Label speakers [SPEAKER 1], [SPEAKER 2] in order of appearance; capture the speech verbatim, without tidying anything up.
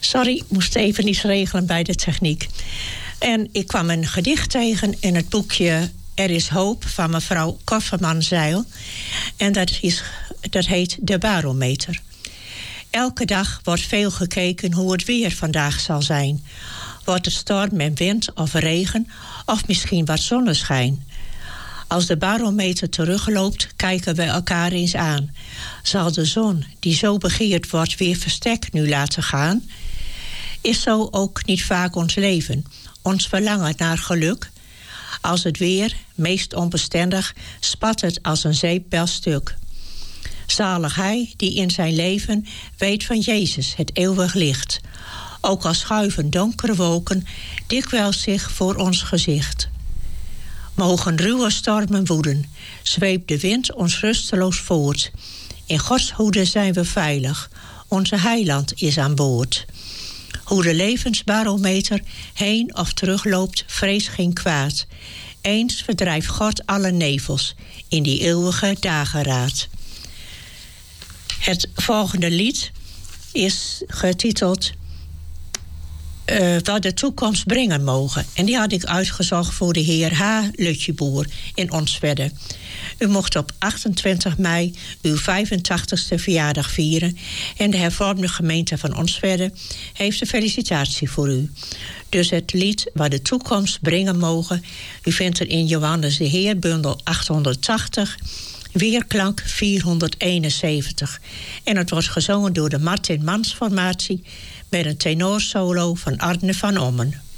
[SPEAKER 1] Sorry, moest even iets regelen bij de techniek. En ik kwam een gedicht tegen in het boekje Er is hoop van mevrouw Kofferman-Zeil. En dat, is, dat heet De Barometer. Elke dag wordt veel gekeken hoe het weer vandaag zal zijn. Wordt het storm en wind of regen of misschien wat zonneschijn? Als de barometer terugloopt, kijken we elkaar eens aan. Zal de zon, die zo begeerd wordt, weer verstek nu laten gaan? Is zo ook niet vaak ons leven, ons verlangen naar geluk? Als het weer, meest onbestendig, spat het als een zeepbel stuk. Zalig hij die in zijn leven weet van Jezus het eeuwig licht. Ook al schuiven donkere wolken dikwijls zich voor ons gezicht. Mogen ruwe stormen woeden, zweept de wind ons rusteloos voort. In Gods hoede zijn we veilig, onze heiland is aan boord. Hoe de levensbarometer heen of terugloopt, vrees geen kwaad. Eens verdrijft God alle nevels in die eeuwige dageraad. Het volgende lied is getiteld Uh, wat de toekomst brengen mogen. En die had ik uitgezocht voor de heer H. Lutjeboer in Onstwedde. U mocht op achtentwintig mei uw vijfentachtigste verjaardag vieren. En de hervormde gemeente van Onstwedde heeft een felicitatie voor u. Dus het lied wat de toekomst brengen mogen. U vindt het in Johannes de Heer, bundel achthonderdtachtig... Weerklank vierhonderdeenenzeventig. En het wordt gezongen door de Martin Mans formatie met een tenorsolo van Arne van Ommen.